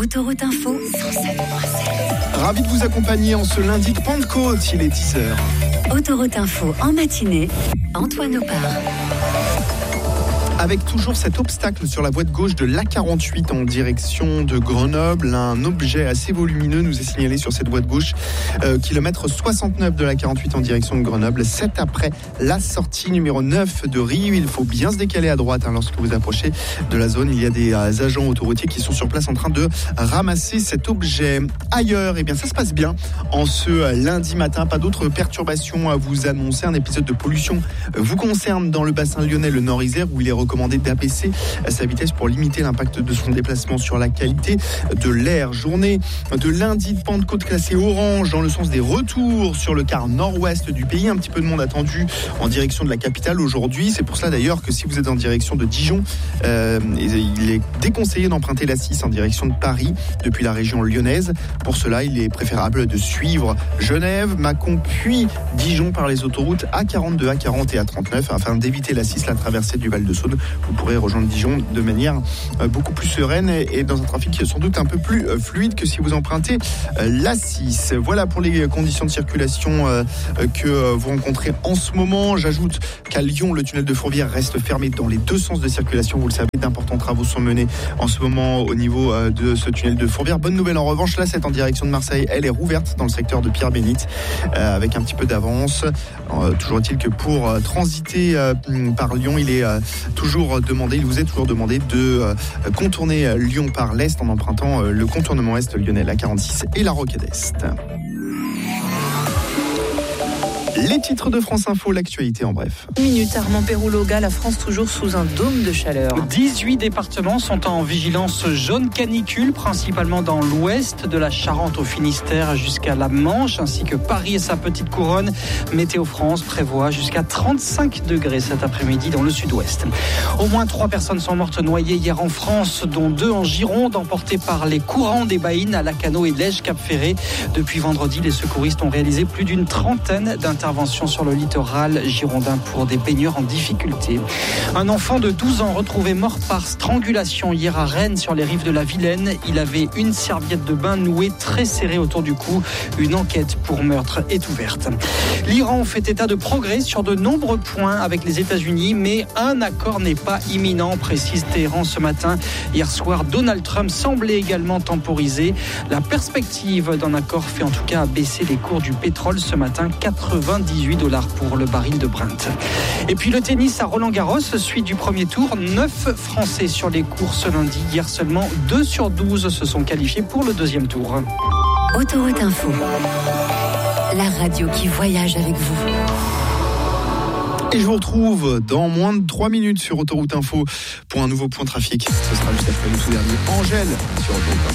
Autoroute Info, 107.7. Ravi de vous accompagner en ce lundi de Pentecôte, il est 10h. Autoroute Info en matinée, Antoine Opar. Avec toujours cet obstacle sur la voie de gauche de l'A48 en direction de Grenoble. Un objet assez volumineux nous est signalé sur cette voie de gauche, kilomètre 69 de l'A48 en direction de Grenoble. C'est après la sortie numéro 9 de Rive. Il faut bien se décaler à droite lorsque vous approchez de la zone. Il y a des agents autoroutiers qui sont sur place en train de ramasser cet objet. Ailleurs, eh bien, ça se passe bien en ce lundi matin. Pas d'autres perturbations à vous annoncer. Un épisode de pollution vous concerne dans le bassin lyonnais, le Nord-Isère, où il est recommandé d'abaisser sa vitesse pour limiter l'impact de son déplacement sur la qualité de l'air. Journée de lundi de Pentecôte classée orange dans le sens des retours sur le quart nord-ouest du pays. Un petit peu de monde attendu en direction de la capitale aujourd'hui. C'est pour cela d'ailleurs que si vous êtes en direction de Dijon, il est déconseillé d'emprunter la 6 en direction de Paris depuis la région lyonnaise. Pour cela, il est préférable de suivre Genève, Mâcon puis Dijon par les autoroutes A42, A40 et A39 afin d'éviter la 6, la traversée du Val-de-Saône. Vous pourrez rejoindre Dijon de manière beaucoup plus sereine et dans un trafic sans doute un peu plus fluide que si vous empruntez la 6. Voilà pour les conditions de circulation que vous rencontrez en ce moment. J'ajoute qu'à Lyon, le tunnel de Fourvière reste fermé dans les deux sens de circulation. Vous le savez, d'importants travaux sont menés en ce moment au niveau de ce tunnel de Fourvière. Bonne nouvelle en revanche, la 7 en direction de Marseille, elle est rouverte dans le secteur de Pierre-Bénite avec un petit peu d'avance. Toujours est-il que pour transiter par Lyon, il vous est toujours demandé de contourner Lyon par l'Est en empruntant le contournement Est lyonnais, la 46 et la Rocade Est. Les titres de France Info, l'actualité en bref. Minute, Armand Perrouloga, la France toujours sous un dôme de chaleur. 18 départements sont en vigilance jaune canicule, principalement dans l'ouest de la Charente au Finistère jusqu'à la Manche, ainsi que Paris et sa petite couronne. Météo France prévoit jusqu'à 35 degrés cet après-midi dans le sud-ouest. Au moins 3 personnes sont mortes noyées hier en France, dont 2 en Gironde, emportées par les courants des Baïnes à Lacanau et Lège-Cap-Ferré. Depuis vendredi, les secouristes ont réalisé plus d'une trentaine d'interventions sur le littoral girondin pour des baigneurs en difficulté. Un enfant de 12 ans retrouvé mort par strangulation hier à Rennes sur les rives de la Vilaine. Il avait une serviette de bain nouée très serrée autour du cou. Une enquête pour meurtre est ouverte. L'Iran fait état de progrès sur de nombreux points avec les États-Unis, mais un accord n'est pas imminent, précise Téhéran ce matin. Hier soir, Donald Trump semblait également temporiser. La perspective d'un accord fait en tout cas baisser les cours du pétrole ce matin, 98$ pour le baril de Brent. Et puis le tennis à Roland-Garros, suite du premier tour. 9 Français sur les courses lundi. Hier seulement 2 sur 12 se sont qualifiés pour le deuxième tour. Autoroute Info, la radio qui voyage avec vous. Et je vous retrouve dans moins de 3 minutes sur Autoroute Info pour un nouveau point trafic. Ce sera juste après le tout dernier Angèle sur Autoroute Info.